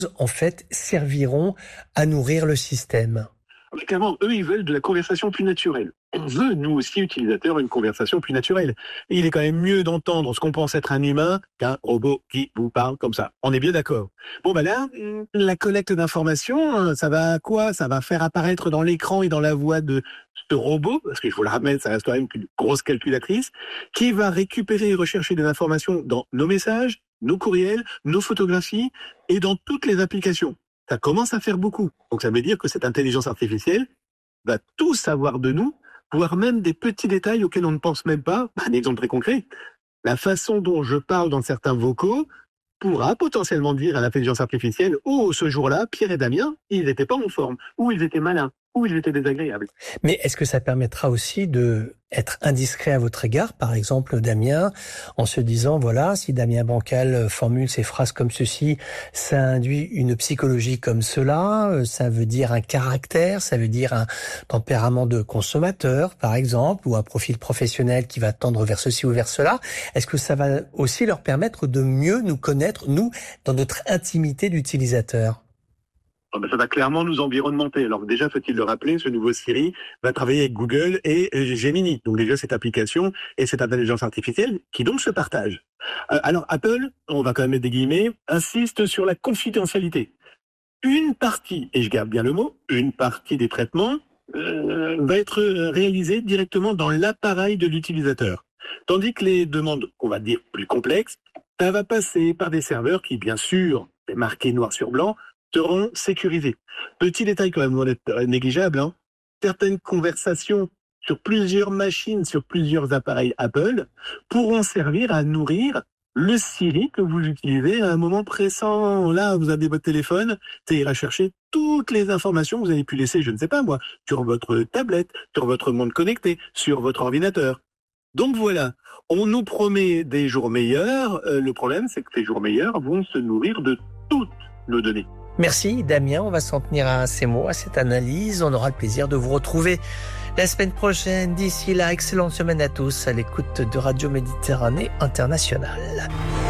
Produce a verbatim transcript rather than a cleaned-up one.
en fait, serviront à nourrir le système. Mais clairement, eux, ils veulent de la conversation plus naturelle. On veut, nous aussi, utilisateurs, une conversation plus naturelle. Et il est quand même mieux d'entendre ce qu'on pense être un humain qu'un robot qui vous parle comme ça. On est bien d'accord. Bon, ben là, la collecte d'informations, ça va quoi? Ça va faire apparaître dans l'écran et dans la voix de ce robot, parce qu'il faut le rappeler, ça reste quand même une grosse calculatrice, qui va récupérer et rechercher des informations dans nos messages, nos courriels, nos photographies et dans toutes les applications. Ça commence à faire beaucoup. Donc ça veut dire que cette intelligence artificielle va tout savoir de nous, voire même des petits détails auxquels on ne pense même pas. Un exemple très concret, la façon dont je parle dans certains vocaux pourra potentiellement dire à l'intelligence artificielle « Oh, ce jour-là, Pierre et Damien, ils n'étaient pas en forme, ou ils étaient malins, ou ils étaient désagréables. » Mais est-ce que ça permettra aussi de être indiscret à votre égard, par exemple Damien, en se disant, voilà, si Damien Bancal formule ses phrases comme ceci, ça induit une psychologie comme cela, ça veut dire un caractère, ça veut dire un tempérament de consommateur, par exemple, ou un profil professionnel qui va tendre vers ceci ou vers cela. Est-ce que ça va aussi leur permettre de mieux nous connaître, nous, dans notre intimité d'utilisateur ? Oh ben ça va clairement nous environnementer. Alors déjà, faut-il le rappeler, ce nouveau Siri va travailler avec Google et Gemini. Donc déjà, cette application et cette intelligence artificielle qui donc se partagent. Euh, alors Apple, on va quand même mettre des guillemets, insiste sur la confidentialité. Une partie, et je garde bien le mot, une partie des traitements euh, va être réalisée directement dans l'appareil de l'utilisateur. Tandis que les demandes, on va dire plus complexes, ça va passer par des serveurs qui, bien sûr, c'est marqué noir sur blanc, seront sécurisés. Petit détail quand même loin d'être négligeable, hein. Certaines conversations sur plusieurs machines, sur plusieurs appareils Apple, pourront servir à nourrir le Siri que vous utilisez à un moment pressant. Là, vous avez votre téléphone, ça ira chercher toutes les informations que vous avez pu laisser, je ne sais pas moi, sur votre tablette, sur votre monde connecté, sur votre ordinateur. Donc voilà, on nous promet des jours meilleurs. Euh, le problème, c'est que ces jours meilleurs vont se nourrir de toutes nos données. Merci Damien, on va s'en tenir à ces mots, à cette analyse. On aura le plaisir de vous retrouver la semaine prochaine. D'ici là, excellente semaine à tous à l'écoute de Radio Méditerranée Internationale.